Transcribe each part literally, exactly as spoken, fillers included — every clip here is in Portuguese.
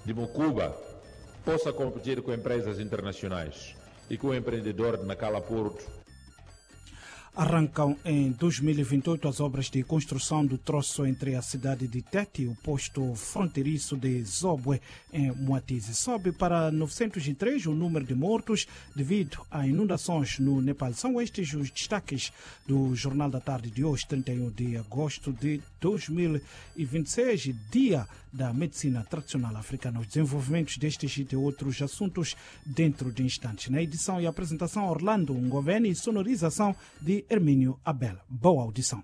de Mucuba possa competir com empresas internacionais e com o empreendedor de Nacala Porto. Arrancam em dois mil e vinte e oito as obras de construção do troço entre a cidade de Tete e o posto fronteiriço de Zobwe, em Moatize. Sobe para novecentos e três o número de mortos devido a inundações no Nepal. São estes os destaques do Jornal da Tarde de hoje, trinta e um de agosto de dois mil e vinte e seis, dia da medicina tradicional africana. Os desenvolvimentos destes e de outros assuntos dentro de instantes. Na edição e apresentação, Orlando Ngoveni e sonorização de Hermínio Abel. Boa audição.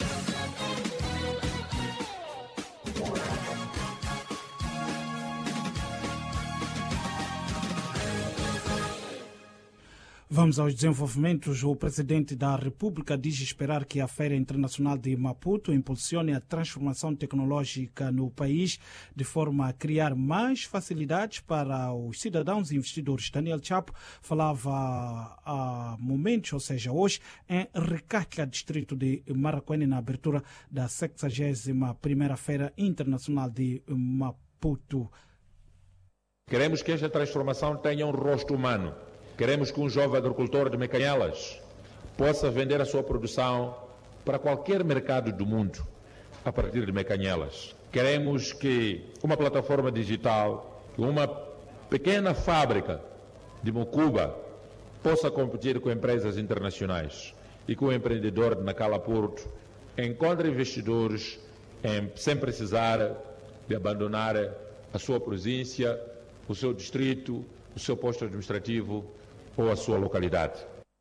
Vamos aos desenvolvimentos. O presidente da República diz esperar que a Feira Internacional de Maputo impulsione a transformação tecnológica no país de forma a criar mais facilidades para os cidadãos e investidores. Daniel Chapo falava há momentos, ou seja, hoje, em Recatla, distrito de Maracuene, na abertura da sexagésima primeira Feira Internacional de Maputo. Queremos que esta transformação tenha um rosto humano. Queremos que um jovem agricultor de Mecanhelas possa vender a sua produção para qualquer mercado do mundo a partir de Mecanhelas. Queremos que uma plataforma digital, uma pequena fábrica de Mucuba possa competir com empresas internacionais e que o empreendedor de Nacala Porto encontre investidores em, sem precisar de abandonar a sua província, o seu distrito, o seu posto administrativo ou a sua localidade.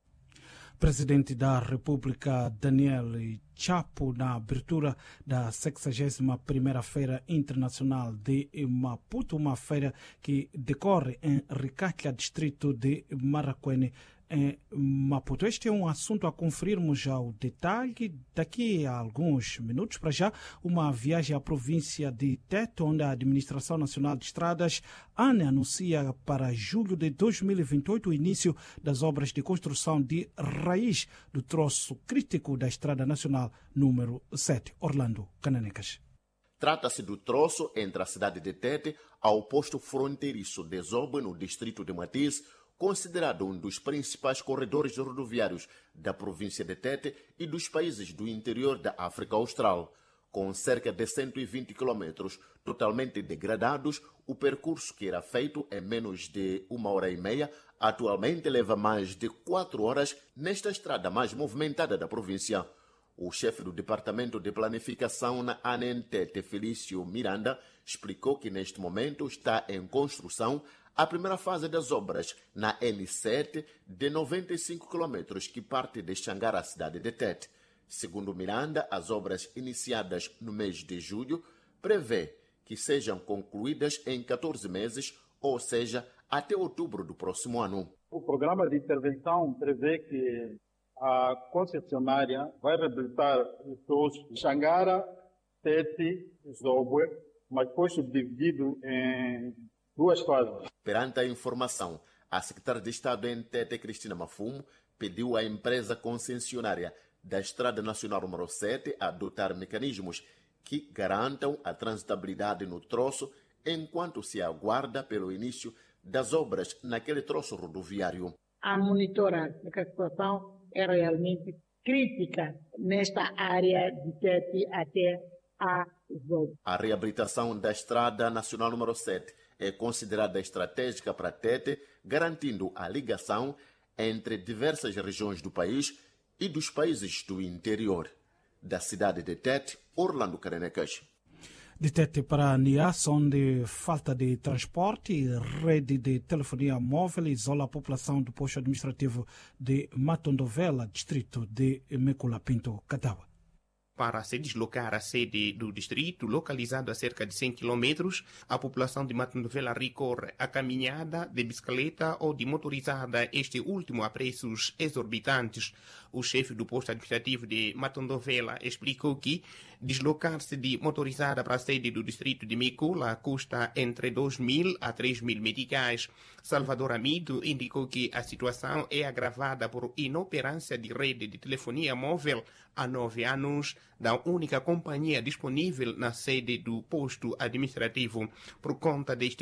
Presidente da República Daniel Chapo, na abertura da sexagésima primeira Feira Internacional de Maputo, uma feira que decorre em Recatla, distrito de Maracuene, em Maputo. Este é um assunto a conferirmos ao detalhe daqui a alguns minutos. Para já, uma viagem à província de Tete, onde a Administração Nacional de Estradas, ANE, anuncia para julho de dois mil e vinte e oito o início das obras de construção de raiz do troço crítico da Estrada Nacional número sete. Orlando Cananecas. Trata-se do troço entre a cidade de Tete ao posto fronteiriço de Zobwe, no distrito de Moatize, considerado um dos principais corredores rodoviários da província de Tete e dos países do interior da África Austral. Com cerca de cento e vinte quilômetros totalmente degradados, o percurso que era feito em menos de uma hora e meia atualmente leva mais de quatro horas nesta estrada mais movimentada da província. O chefe do Departamento de Planificação na ANE Tete, Felício Miranda, explicou que neste momento está em construção a primeira fase das obras na N sete de noventa e cinco quilômetros que parte de Xangara à cidade de Tete. Segundo Miranda, as obras iniciadas no mês de julho prevê que sejam concluídas em catorze meses, ou seja, até outubro do próximo ano. O programa de intervenção prevê que a concessionária vai reabilitar os troços de Xangara, Tete e Zobwe, mas foi subdividido em duas fases. Perante a informação, a secretária de Estado em Tete, Cristina Mafumo, pediu à empresa concessionária da Estrada Nacional número sete a adotar mecanismos que garantam a transitabilidade no troço enquanto se aguarda pelo início das obras naquele troço rodoviário. A monitorar que a situação é realmente crítica nesta área de Tete até a Zobwe. A reabilitação da Estrada Nacional número sete é considerada estratégica para Tete, garantindo a ligação entre diversas regiões do país e dos países do interior. Da cidade de Tete, Orlando Cananecas. De Tete para Niassa, onde falta de transporte e rede de telefonia móvel isola a população do posto administrativo de Matondovela, distrito de Mekula Pinto, Catawa. Para se deslocar à sede do distrito, localizado a cerca de cem quilômetros, a população de Matondovela recorre à caminhada de bicicleta ou de motorizada, este último a preços exorbitantes. O chefe do posto administrativo de Matondovela explicou que deslocar-se de motorizada para a sede do distrito de Mekula custa entre dois mil a três mil meticais. Salvador Amido indicou que a situação é agravada por inoperância de rede de telefonia móvel há nove anos da única companhia disponível na sede do posto administrativo. Por conta deste